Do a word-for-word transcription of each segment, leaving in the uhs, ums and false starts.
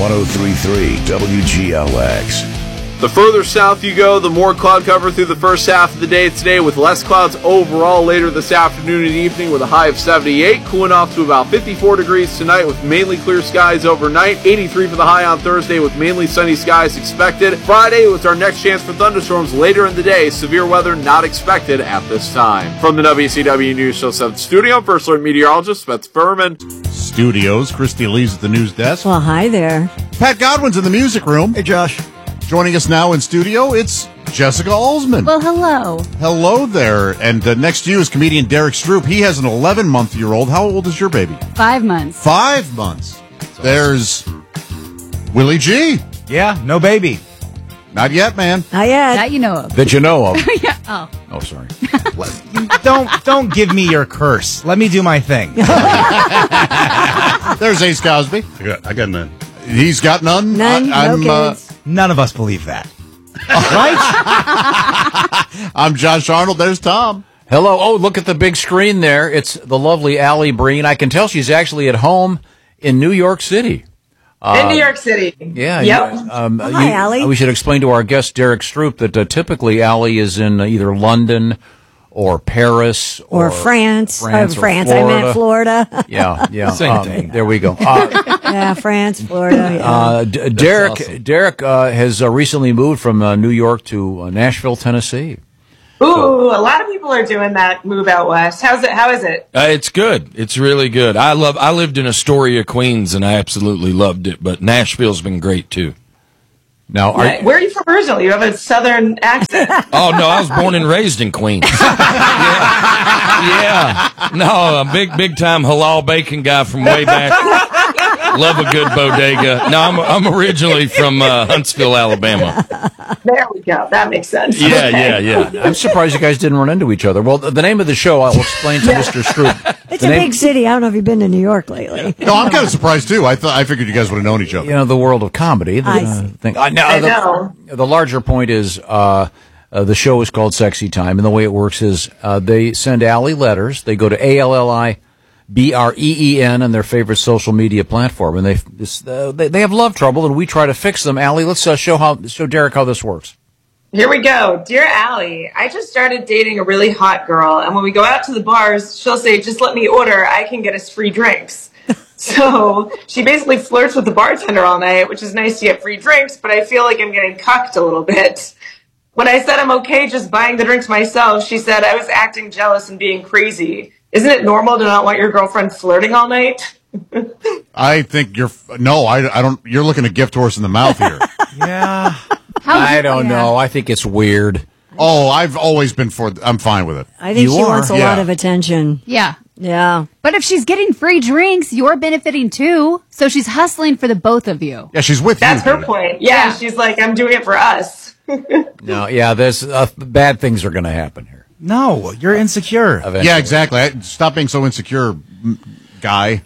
one oh three point three W G L X. The further south you go, the more cloud cover through the first half of the day today, with less clouds overall later this afternoon and evening with a high of seventy-eight, cooling off to about fifty-four degrees tonight with mainly clear skies overnight, eighty-three for the high on Thursday with mainly sunny skies expected. Friday was our next chance for thunderstorms later in the day, severe weather not expected at this time. From the W C W News Show seven studio, First Alert meteorologist Beth Furman. Studios, Christy Lee's at the news desk. Well, hi there. Pat Godwin's in the music room. Hey, Josh. Joining us now in studio, it's Jessica Alsman. Well, hello. Hello there. And uh, next to you is comedian Derek Stroop. He has an eleven-month-year-old. How old is your baby? Five months. Five months. There's Willie G. Yeah, no baby. Not yet, man. Not yet. That you know of. That you know of. yeah. Oh. Oh, sorry. don't don't give me your curse. Let me do my thing. There's Ace Cosby. I got, I got none. He's got none. None, I, no I'm, uh, kids. None of us believe that. Right? I'm Josh Arnold. There's Tom. Hello. Oh, look at the big screen there. It's the lovely Allie Breen. I can tell she's actually at home in New York City. Uh, in New York City. Yeah. Yep. You, um, Hi, you, Allie. We should explain to our guest, Derek Stroop, that uh, typically Allie is in uh, either London or Paris Or, or France. France oh, or France. I meant Florida. Yeah, yeah. Same um, thing. There we go. Uh, yeah, France, Florida. Yeah. uh, D- Derek awesome. Derek uh, has uh, recently moved from uh, New York to uh, Nashville, Tennessee. Ooh, a lot of people are doing that move out west. How's it? How is it? Uh, it's good. It's really good. I love. I lived in Astoria, Queens, and I absolutely loved it. But Nashville's been great too. Now, are, Where are you from originally? You have a southern accent. Oh no, I was born and raised in Queens. yeah. yeah, no, a big, big time halal bacon guy from way back. Love a good bodega. No, I'm I'm originally from uh, Huntsville, Alabama. There we go. That makes sense. Yeah, Okay. yeah, yeah. I'm surprised you guys didn't run into each other. Well, the, the name of the show, I'll explain to Mister Stroop. It's The a name- big city. I don't know if you've been to New York lately. No, I'm kind of surprised, too. I thought I figured you guys would have known each other. You know, the world of comedy. The, I uh, see. thing. I, now, I the, know. the larger point is uh, uh, the show is called Sexy Time, and the way it works is uh, they send Allie letters. They go to A L L I B R E E N on their favorite social media platform, and they this, uh, they, they have love trouble, and we try to fix them. Allie, let's uh, show how show Derek how this works. Here we go. Dear Allie, I just started dating a really hot girl, and when we go out to the bars, she'll say, just let me order. I can get us free drinks. So she basically flirts with the bartender all night, which is nice to get free drinks, but I feel like I'm getting cucked a little bit. When I said I'm okay just buying the drinks myself, she said I was acting jealous and being crazy. Isn't it normal to not want your girlfriend flirting all night? I think you're. No, I, I don't. You're looking a gift horse in the mouth here. Yeah. How I don't yeah. know. I think it's weird. Oh, I've always been for. I'm fine with it. I think You she are? wants a Yeah. lot of attention. Yeah. Yeah. But if she's getting free drinks, you're benefiting too. So she's hustling for the both of you. Yeah, she's with That's you. her point. Yeah, Yeah. she's like, I'm doing it for us. No, yeah, there's uh, bad things are going to happen here. No, you're insecure. Eventually. Yeah, exactly. I, stop being so insecure, m- guy.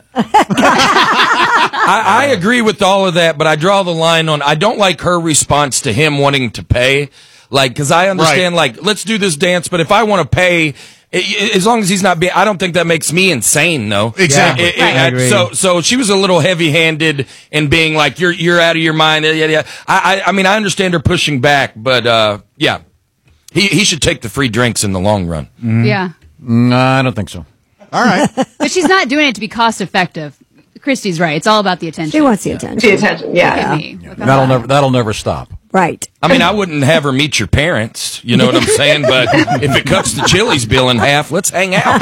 I, I agree with all of that, but I draw the line on. I don't like her response to him wanting to pay. Like, because I understand, Right. like, let's do this dance, but if I want to pay, i- i- as long as he's not being, I don't think that makes me insane, though. Exactly. It- it- Right. I agree. So, so she was a little heavy-handed in being like, "You're, you're out of your mind." Yeah, yeah. I, I, I mean, I understand her pushing back, but uh, yeah, he, he should take the free drinks in the long run. Yeah. No, I don't think so. All right. But she's not doing it to be cost effective. Christy's right. It's all about the attention. She wants the attention. Pay attention. Look at Yeah. me. Look at That'll that. never that'll never stop. Right. I mean, I wouldn't have her meet your parents, you know what I'm saying? But if it cuts the Chili's bill in half, let's hang out.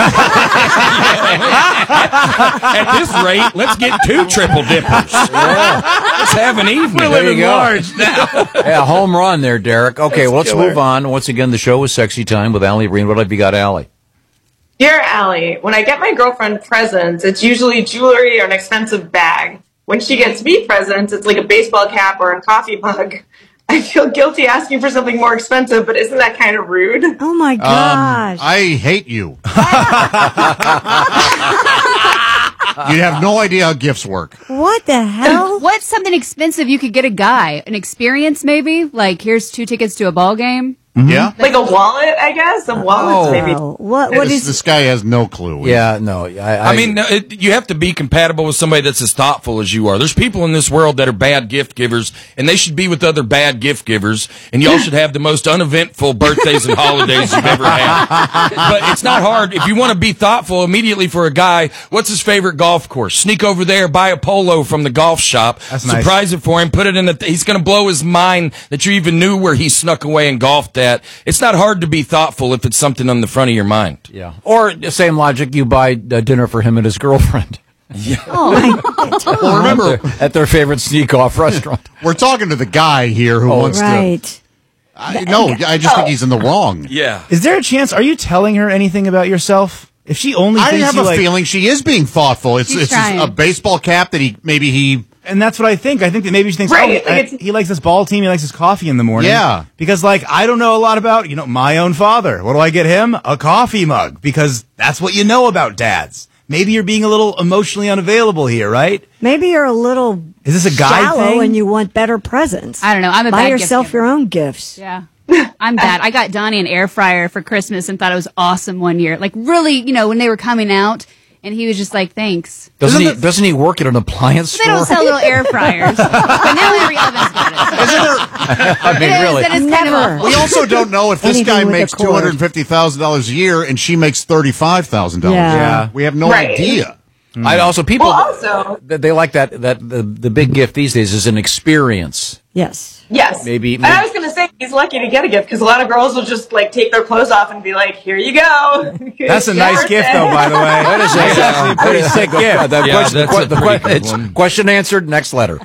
At this rate, let's get two triple dippers. Let's have an evening. There you go. Yeah, home run there, Derek. Okay, well, let's killer. move on. Once again, the show is Sexy Time with Allie Breen. What have you got, Allie? Dear Allie, when I get my girlfriend presents, it's usually jewelry or an expensive bag. When she gets me presents, it's like a baseball cap or a coffee mug. I feel guilty asking for something more expensive, but isn't that kind of rude? Oh, my gosh. Um, I hate you. You have no idea how gifts work. What the hell? What's something expensive you could get a guy? An experience, maybe? Like, here's two tickets to a ball game? Yeah? Like a wallet, I guess. A wallet, Oh. maybe. Oh, what? What this, is? this guy has no clue. Yeah, no. I, I, I mean, no, it, you have to be compatible with somebody that's as thoughtful as you are. There's people in this world that are bad gift givers, and they should be with other bad gift givers, and y'all should have the most uneventful birthdays and holidays you've ever had. But it's not hard. If you want to be thoughtful immediately for a guy, what's his favorite golf course? Sneak over there, buy a polo from the golf shop, That's nice. surprise it for him, put it in the, he's going to blow his mind that you even knew where he snuck away and golfed at. It's not hard to be thoughtful if it's something on the front of your mind. yeah. Or the same logic, you buy uh, dinner for him and his girlfriend. Well, remember, at their favorite sneak-off restaurant. we're talking to the guy here who wants Right. to. I, no, I just think he's in the wrong. Yeah. Is there a chance? Are you telling her anything about yourself? If she only I thinks have you a like, feeling she is being thoughtful. It's She's it's trying. a baseball cap that he maybe he. and that's what I think. I think that maybe she thinks, Right, oh, like I- it's- he likes this ball team. He likes his coffee in the morning. Yeah. Because, like, I don't know a lot about, you know, my own father. What do I get him? A coffee mug. Because that's what you know about dads. Maybe you're being a little emotionally unavailable here, right? Maybe you're a little Is this a guy shallow thing? and you want better presents. I don't know. I'm a Buy bad gift yourself giver. your own gifts. Yeah. I'm bad. I got Donnie an air fryer for Christmas and thought it was awesome one year. Like, really, you know, when they were coming out, and he was just like, thanks. Doesn't he? Doesn't he work at an appliance They store? don't sell little air fryers. But now every oven's got it. Isn't there? I mean, It is, really. that is kind of Never. awful. We also don't know if this Anything guy with a makes cord. two hundred fifty thousand dollars a year and she makes thirty-five thousand dollars. Yeah. Yeah. We have no Right. idea. I also people Well, also- they they like that that the, the big gift these days is an experience. Yes. Yes. Maybe- And I was going to say, he's lucky to get a gift because a lot of girls will just like take their clothes off and be like, here you go. That's a It's nice your gift, birthday. though, by the way. That is That's actually a pretty sick gift. The Yeah, question, that's the, a the, pretty que- good it's one. question answered. Next letter.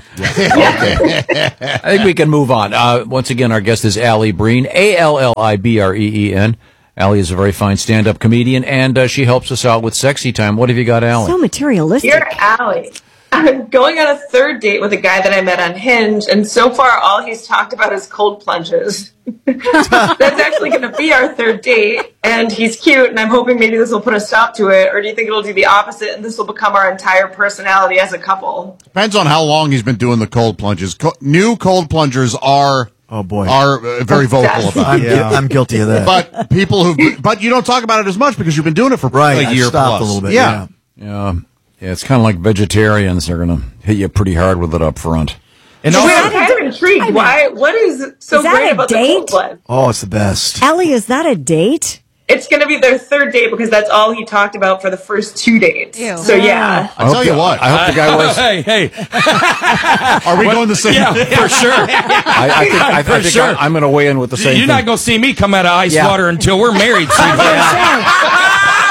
I think we can move on. Uh, once again, our guest is Allie Breen, A L L I B R E E N. Allie is a very fine stand-up comedian, and uh, she helps us out with Sexy Time. What have you got, Allie? So materialistic. Dear Allie, I'm going on a third date with a guy that I met on Hinge, and so far all he's talked about is cold plunges. That's actually going to be our third date, and he's cute, and I'm hoping maybe this will put a stop to it, or do you think it'll do the opposite, and this will become our entire personality as a couple? Depends on how long he's been doing the cold plunges. Co- new cold plungers are Oh, boy. are uh, very vocal Obsessed. about I'm, it. gui- I'm guilty of that. But people who, but you don't talk about it as much because you've been doing it for right. a I year stopped plus. a little bit. Yeah. Yeah. Yeah, yeah. It's kind of like vegetarians; they're going to hit you pretty hard with it up front. And So also, I'm kind of intrigued. Why? What is so Is that great a about date? the cold plunge? Oh, it's the best. Ellie, is that a date? It's going to be their third date because that's all he talked about for the first two dates. Ew. So yeah. I'll tell you what. I hope the guy was. Hey, hey. Are we going the same? Yeah, for sure. I, I think, I, I For think sure. I, I'm going to weigh in with the same You're thing. not going to see me come out of ice Yeah. water until we're married, sweetheart.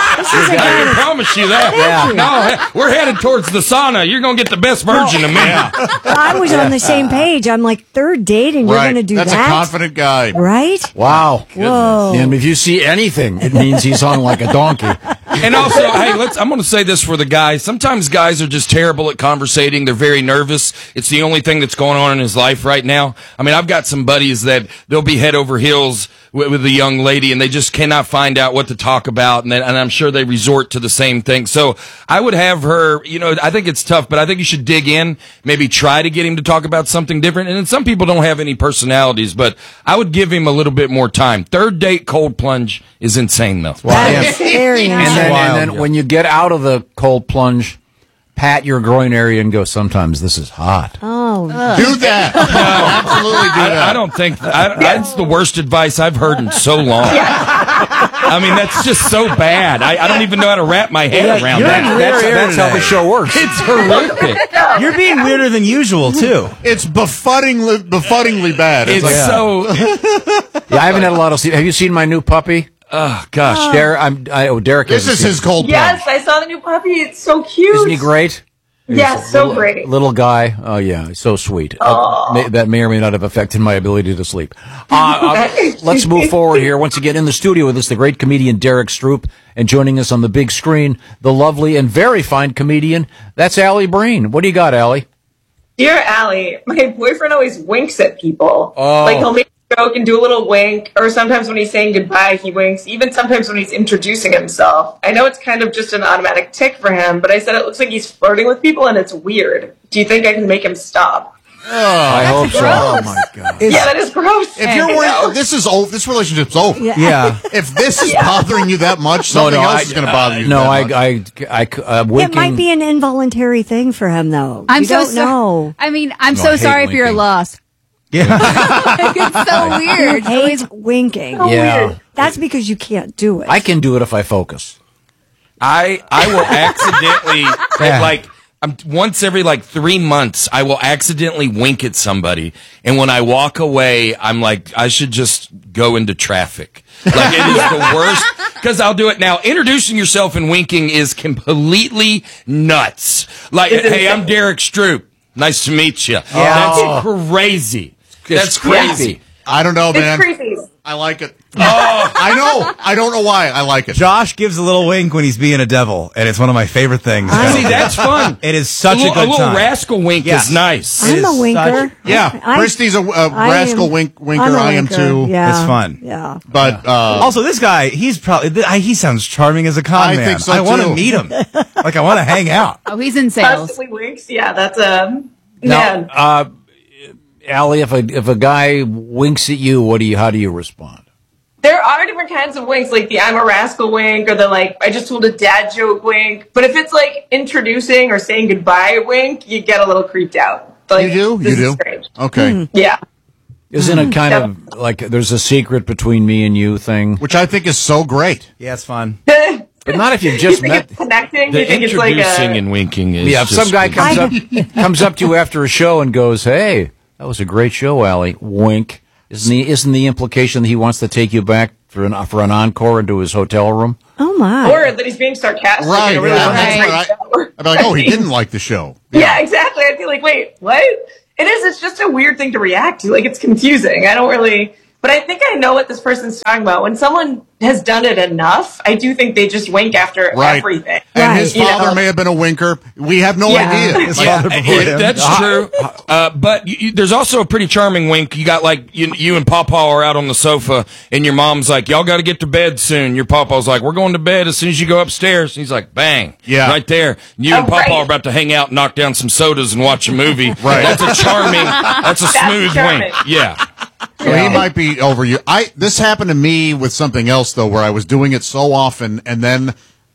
I can promise you that. Yeah. No, we're headed towards the sauna. You're going to get the best version of me. I was on the same page. I'm like, third date and you're Right. going to do That's that? a confident guy. Right? Wow. Whoa. And if you see anything, it means he's hung like a donkey. And also, hey, let's. I'm going to say this for the guys. Sometimes guys are just terrible at conversating. They're very nervous. It's the only thing that's going on in his life right now. I mean, I've got some buddies that they'll be head over heels with, with a young lady, and they just cannot find out what to talk about, and, then, and I'm sure they resort to the same thing. So I would have her. You know, I think it's tough, but I think you should dig in. Maybe try to get him to talk about something different. And then some people don't have any personalities, but I would give him a little bit more time. Third date cold plunge is insane, though. That's very And nice. then, wild. and then when you get out of the cold plunge, pat your groin area and go, sometimes this is hot. Oh, Do that. Absolutely do that. I, I don't think I, that's the worst advice I've heard in so long. I mean, that's just so bad. I, I don't even know how to wrap my head around you're that. in That's, Rare that's how today. the show works. It's horrific. you're being weirder than usual, too. It's befuddingly, befuddingly bad. It's, It's like, so. Yeah, I haven't had a lot of. Have you seen my new puppy? Oh gosh. Derek, I'm. I, oh, Derek. this hasn't is seen his it. cold Yes, plunge. I saw the new puppy. It's so cute. Isn't he great? Yes, so great. Little guy. Oh yeah, so sweet. Uh, may, that may or may not have affected my ability to sleep. Uh, uh, let's move forward here. Once again, in the studio with us, the great comedian Derek Stroop, and joining us on the big screen, the lovely and very fine comedian. That's Allie Breen. What do you got, Allie? Dear Allie, my boyfriend always winks at people. Oh. Like he'll make a joke and do a little wink, or sometimes when he's saying goodbye, he winks. Even sometimes when he's introducing himself. I know it's kind of just an automatic tick for him, but I said it looks like he's flirting with people, and it's weird. Do you think I can make him stop? I hope so. gross. Oh my god. Yeah, that is gross. If you're worried, this is over. This relationship's over. Yeah. Yeah. If this is bothering you that much, something else I- is going to bother you. No, that I, much. I, I, uh, winking. It might be an involuntary thing for him, though. I'm you so don't sorry. know. I mean, I'm No, I so hate sorry if you're winking. lost. Yeah. It's so weird. You hate winking. Yeah. That's because you can't do it. I can do it if I focus. I I will accidentally Yeah. like I'm once every like three months I will accidentally wink at somebody, and when I walk away, I'm like I should just go into traffic. Like it is the worst because I'll do it now. Introducing yourself and winking is completely nuts. Like, It's hey, I'm insane. Derek Stroop. Nice to meet you. Yeah. That's crazy. That's crazy. I don't know, It's man. creepy. I like it. Oh, I know. I don't know why. I like it. Josh gives a little wink when he's being a devil, and it's one of my favorite things. See, that's fun. It is such a a, little, good a little time. rascal wink Yes. is nice. It I'm is a winker. such- Yeah, I- Christy's a, a I rascal am- wink winker. I'm a I am winker. too. Yeah. It's fun. Yeah. But uh, Also, this guy, he's probably th- I- he sounds charming as a con I man. think so, I want to too. meet him. Like I want to hang out. Oh, he's in sales. Constantly winks. Yeah, that's a Now, man. uh, Allie, if a if a guy winks at you, what do you? How do you respond? There are different kinds of winks, like the I'm a rascal wink or the like I just told a dad joke wink. But if it's like introducing or saying goodbye wink, you get a little creeped out. Like, you do, this you is do. strange. Okay, Yeah. Isn't it kind of like there's a secret between me and you thing? which I think is so great. Yeah, it's fun. But not if you've You just think met. it's connecting? The you think it's like introducing a and winking is Yeah, if just some guy good. comes up comes up to you after a show and goes, "Hey, that was a great show, Allie." Wink. Isn't the isn't the implication that he wants to take you back for an for an encore into his hotel room? Oh, my. or that he's being sarcastic. Right, in a really yeah, nice that's way. what I, I'd be like, oh, he didn't like the show. Yeah, exactly. I'd be like, wait, what? It is. It's just a weird thing to react to. Like, it's confusing. I don't really. But I think I know what this person's talking about. When someone has done it enough, I do think they just wink after Right. everything. And Right. his You father know? may have been a winker. We have no Yeah. idea. His Like, father before Yeah, him. that's true. Uh, but you, you- there's also a pretty charming wink. You got like you, you and Pawpaw are out on the sofa, and your mom's like, "Y'all got to get to bed soon." Your Pawpaw's like, "We're going to bed as soon as you go upstairs." And he's like, "Bang!" Yeah. right there. You Oh, and Pawpaw right. are about to hang out, knock down some sodas, and watch a movie. Right. That's a charming. That's a That's smooth charming. wink. Yeah. So he might be over you. I this happened to me with something else though, where I was doing it so often, and then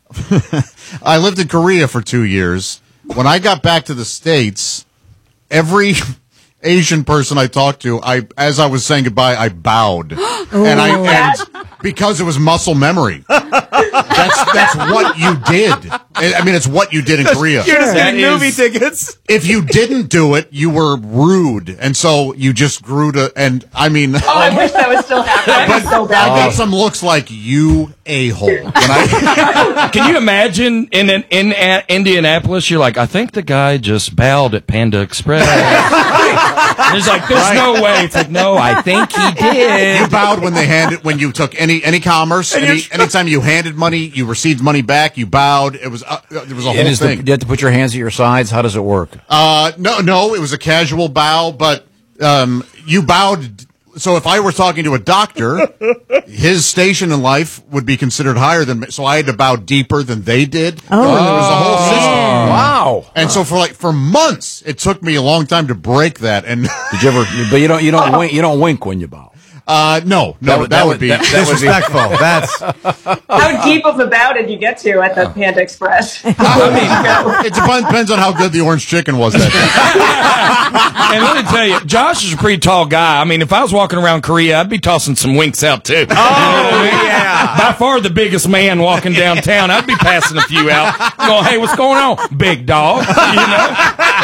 I lived in Korea for two years. When I got back to the States, every Asian person I talked to, I as I was saying goodbye, I bowed, and I and because it was muscle memory. That's that's what you did. I I mean, it's what you did in Korea. You're just That getting movie is- tickets. If you didn't do it, you were rude, and so you just grew to. And I mean, Oh, I wish that was still happening. It's so I bad. got some looks like you a hole. When I Can you imagine in an, in a, Indianapolis? You're like, I think the guy just bowed at Panda Express. There's like, there's no way. It's like, no, I think he did. you bowed when they handed when you took any any commerce, any, anytime you handed money, you received money back. You bowed. It was uh, it was a And whole is the, thing. you have to put your hands at your sides. How does it work? Uh, no, no, it was a casual bow, but um, you bowed. So if I were talking to a doctor, his station in life would be considered higher than me. So I had to bow deeper than they did. Oh, there was a whole system. Wow. And so for like for months, it took me a long time to break that. And Did you ever? But you don't. You don't wink. You don't wink when you bow. uh, no, no, that, would- would be. that, that would be. Disrespectful. That's How deep of a bow did you get to at the Panda Express? It depends, depends on how good the orange chicken was that day. And let me tell you, Josh is a pretty tall guy. I mean, if I was walking around Korea, I'd be tossing some winks out too. Oh, yeah. By far the biggest man walking downtown. I'd be passing a few out, going, "Hey, what's going on, big dog?" You know?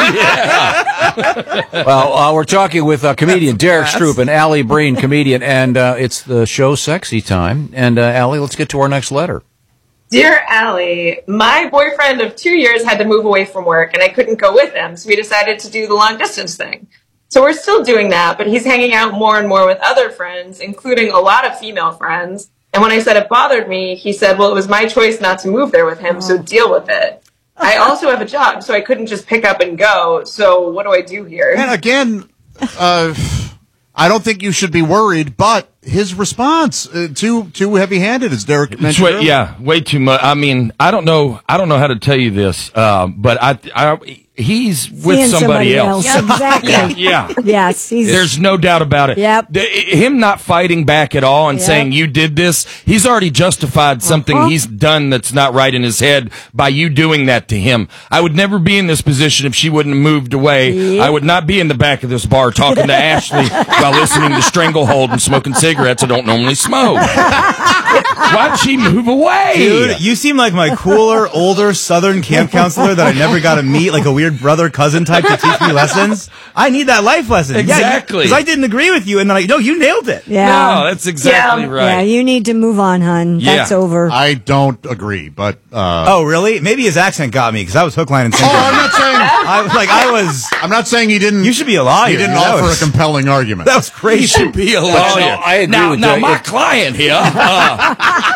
Well, uh, we're talking with uh, comedian Derek Stroop and Allie Breen, comedian, and uh, it's the show Sexy Time. And uh, Allie, let's get to our next letter. Dear Allie, my boyfriend of two years had to move away from work and I couldn't go with him, so we decided to do the long distance thing. So we're still doing that, but he's hanging out more and more with other friends, including a lot of female friends. And when I said it bothered me, he said, well, it was my choice not to move there with him, so deal with it. I also have a job, so I couldn't just pick up and go. So what do I do here? And again, uh, I don't think you should be worried, but his response uh, too too heavy handed, as Derek It's mentioned. way, earlier. yeah, way too much. I mean, I don't know. I don't know how to tell you this, uh, but I, I, he's with Seeing somebody, else. Yep, exactly. Yeah. yeah. Yes, he's. There's no doubt about it. Yep. The, him not fighting back at all and Yep. saying you did this, he's already justified something Uh-huh. he's done that's not right in his head by you doing that to him. I would never be in this position if she wouldn't have moved away. Yep. I would not be in the back of this bar talking to Ashley while listening to Stranglehold and smoking cigarettes I don't normally smoke. Why'd she move away? Dude, you seem like my cooler, older Southern camp counselor that I never got to meet, like a weird brother cousin type to teach me lessons. I need that life lesson. Exactly. Because I didn't agree with you, and then I no, you nailed it. Yeah. No, that's exactly Yeah. right. Yeah, you need to move on, hun. Yeah. That's over. I don't agree, but uh, Oh, really? Maybe his accent got me because I was hook, line, and sinker. oh, I'm not saying I was like, I was. I'm not saying he didn't. You should be a lawyer. He didn't That offer was- a compelling argument. That was crazy. He should be a lawyer. no, I agree now, with now you. my It- client here. Uh,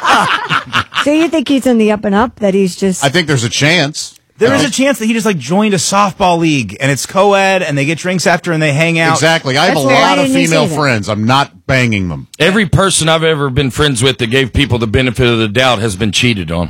So you think he's on the up and up? That he's just. I think there's a chance. There Uh, is a chance that he just like joined a softball league and it's co-ed and they get drinks after and they hang out. Exactly. I have That's a why lot of didn't you female say that? friends. I'm not banging them. every person I've ever been friends with that gave people the benefit of the doubt has been cheated on.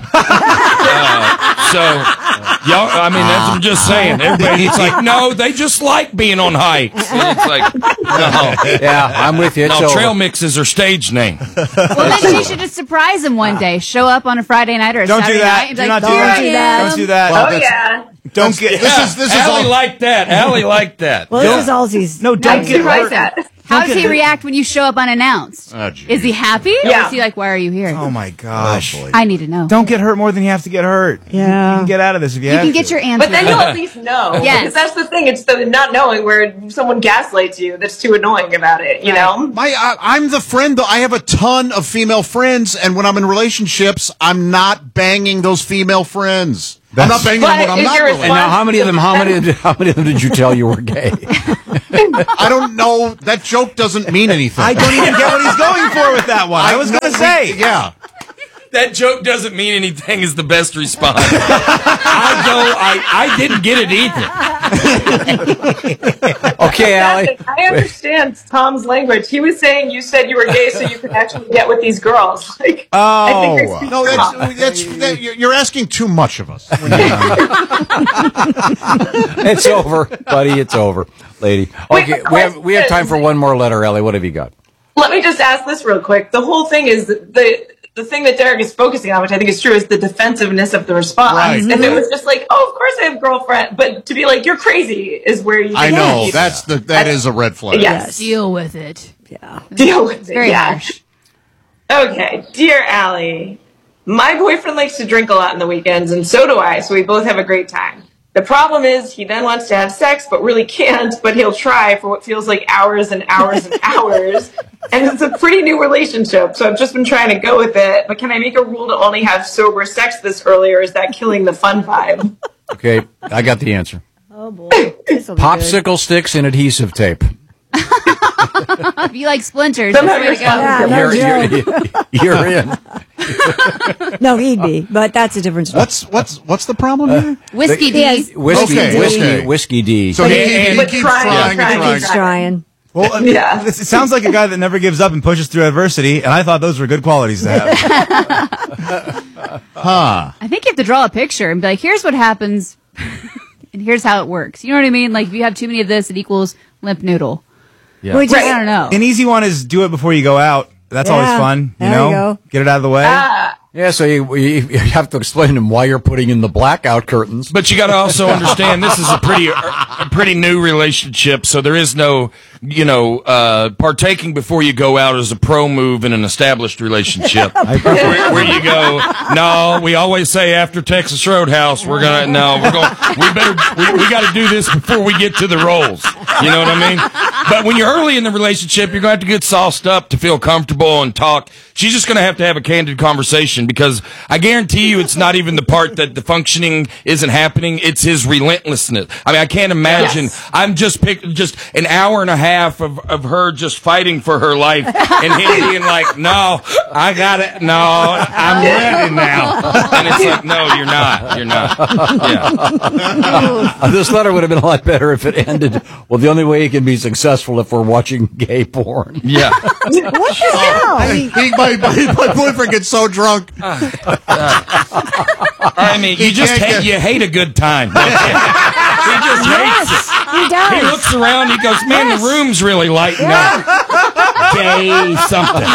uh, so, y'all, I mean, that's, I'm just saying. Everybody's like, no, they just like being on hikes. And it's like, no. Yeah, I'm with you. It's No, over. trail mix is her stage name. Well, then she should just surprise him one day. Show up on a Friday night or a Don't Saturday do that. night. And Do be not like, do "Here that. I do that. am." Don't do that. Well, Oh, that's- yeah. Don't get. This is this is Allie all. like that. Allie like that. well, this is all he's. No, don't I get do like hurt. that. How does get he hurt. react when you show up unannounced? Oh, geez. Is he happy? Or Yeah. is he like, why are you here? Oh my gosh. I need to know. Don't get hurt more than you have to get hurt. Yeah. You can get out of this if you, you have can to. get your answer. But then you'll at least know. Yes. Because that's the thing. It's the not knowing where someone gaslights you that's too annoying about it, you know? My, I, I'm the friend, though. I have a ton of female friends, and when I'm in relationships, I'm not banging those female friends. I'm not banging them But when I'm is not your related. And now, how many of them? How many? How many of them did you tell you were gay? I don't know. That joke doesn't mean anything. I don't even get what he's going for with that one. I was no, going to we- say. yeah. That joke doesn't mean anything is the best response. I go, I, I didn't get it either. Okay, Allie. I understand Tom's language. He was saying you said you were gay so you could actually get with these girls. Like, I think Oh. it's too No, soft. that's, that's that, you're you're asking too much of us. It's over, buddy. It's over, lady. Wait, Okay, the we have we have question time for is- one more letter, Ellie. What have you got? Let me just ask this real quick. The whole thing is that the the thing that Derek is focusing on, which I think is true, is the defensiveness of the response. Right. If it was just like, oh, of course I have a girlfriend, but to be like, you're crazy is where you I think know you- that's the that is a red flag. Yes. Deal with it. Yeah. Deal with it. Very yeah. harsh. Okay, dear Allie, my boyfriend likes to drink a lot on the weekends, and so do I, so we both have a great time. The problem is he then wants to have sex, but really can't, but he'll try for what feels like hours and hours and hours. And it's a pretty new relationship, so I've just been trying to go with it. But can I make a rule to only have sober sex this early, or is that killing the fun vibe? Okay, I got the answer. Oh boy. This'll be good. Popsicle sticks and adhesive tape. If you like splinters, Some that's have the way to go. Yeah, no You're, joke. you're, you're in. No, he'd be, but that's a different story. What's what's what's the problem here? Whiskey He has- D. Whiskey, Okay, whiskey, okay. whiskey D. So he, he, he But keeps trying, trying, trying, and trying. Keeps trying. Well, uh, Yeah. this- it sounds like a guy that never gives up and pushes through adversity, and I thought those were good qualities to have. Huh. I think you have to draw a picture and be like, here's what happens, and here's how it works. You know what I mean? Like, if you have too many of this, it equals limp noodle. Yeah. We just- I don't know. An easy one is do it before you go out. That's always Yeah, fun, you there know? you go. Get it out of the way. Ah, Yeah, so you, you you have to explain to him why you're putting in the blackout curtains. But you got to also understand this is a pretty a pretty new relationship, so there is no, you know, uh, partaking before you go out is a pro move in an established relationship. where, where you go, no, we always say after Texas Roadhouse, we're gonna no, we're going, we better, we, we got to do this before we get to the rolls. You know what I mean? But when you're early in the relationship, you're going to have to get sauced up to feel comfortable and talk. She's just going to have to have a candid conversation because I guarantee you it's not even the part that the functioning isn't happening. It's his relentlessness. I mean, I can't imagine. Yes. I'm just picked just an hour and a half of, of her just fighting for her life and him being like, no, I got it. No, I'm ready now. And it's like, no, you're not. You're not. Yeah. Uh, this letter would have been a lot better if it ended, well, the only way you can be successful successful if we're watching gay porn. Yeah. What the hell? I mean, he, my, my, my boyfriend gets so drunk. I mean, you He just can't hate, get- you hate a good time. Don't you? He just hates it. He does. He looks around, he goes, man, the room's really lighting up. Gay something.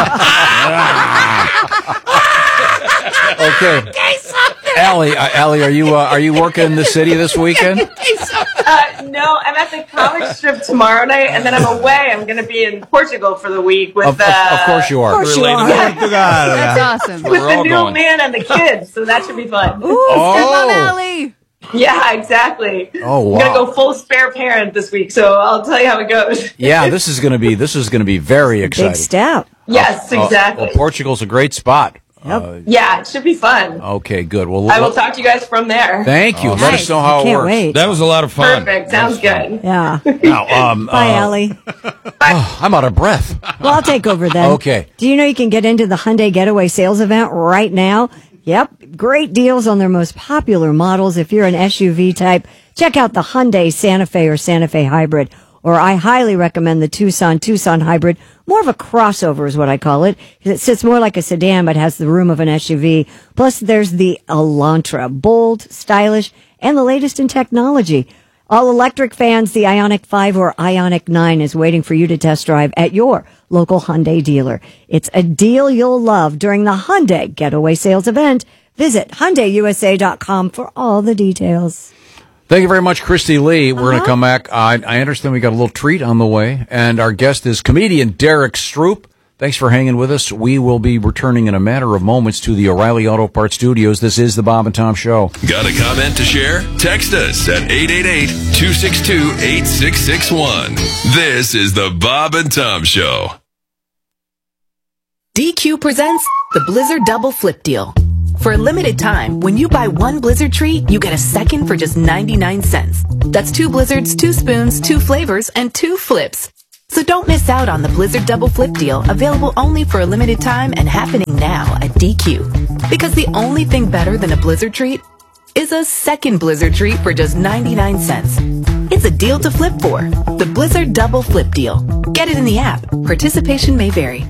Okay. Allie, uh, Allie, are you uh, are you working in the city this weekend? Uh, no, I'm at the comic strip tomorrow night, and then I'm away. I'm going to be in Portugal for the week with Of, of, uh, of course you are. Of course you are. That's awesome. with We're the all new going. man and the kids, so that should be fun. Step on Allie. Yeah, exactly. Oh, I'm gonna wow. go full spare parent this week, so I'll tell you how it goes. Yeah, this is going to be this is going to be very exciting. Big step. Yes, Uh, exactly. well, Portugal's a great spot. Uh, Yeah, it should be fun. okay, good. Well, I will let- talk to you guys from there. thank you. Let Nice. us know how it Can't works. wait. That was a lot of fun. Perfect. Sounds good. Yeah. Now, um, Bye, uh, Allie. I'm out of breath. Well, I'll take over then. Okay. Do you know you can get into the Hyundai Getaway sales event right now? Yep. Great deals on their most popular models. If you're an S U V type, check out the Hyundai Santa Fe or Santa Fe Hybrid. Or I highly recommend the Tucson Tucson Hybrid. More of a crossover is what I call it. It sits more like a sedan but has the room of an S U V. Plus there's the Elantra. Bold, stylish, and the latest in technology. All electric fans, the Ioniq five or Ioniq nine is waiting for you to test drive at your local Hyundai dealer. It's a deal you'll love during the Hyundai Getaway Sales event. Visit Hyundai U S A dot com for all the details. Thank you very much, Christy Lee. We're going Uh-huh. to come back. I, I understand we got a little treat on the way, and our guest is comedian Derek Stroop. Thanks for hanging with us. We will be returning in a matter of moments to the O'Reilly Auto Parts Studios. This is the Bob and Tom Show. Got a comment to share? Text us at eight eight eight, two six two, eight six six one. This is the Bob and Tom Show. D Q presents the Blizzard Double Flip Deal. For a limited time, when you buy one Blizzard treat, you get a second for just ninety-nine cents. That's two Blizzards, two spoons, two flavors, and two flips. So don't miss out on the Blizzard Double Flip Deal, available only for a limited time and happening now at D Q. Because the only thing better than a Blizzard treat is a second Blizzard treat for just ninety-nine cents. It's a deal to flip for. The Blizzard Double Flip Deal. Get it in the app. Participation may vary.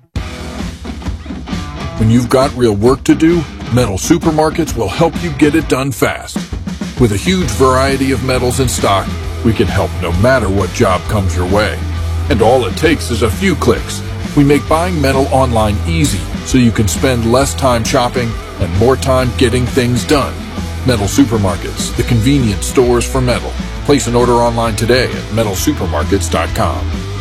When you've got real work to do, Metal Supermarkets will help you get it done fast. With a huge variety of metals in stock, we can help no matter what job comes your way. And all it takes is a few clicks. We make buying metal online easy, so you can spend less time shopping and more time getting things done. Metal Supermarkets, the convenience stores for metal. Place an order online today at metal supermarkets dot com.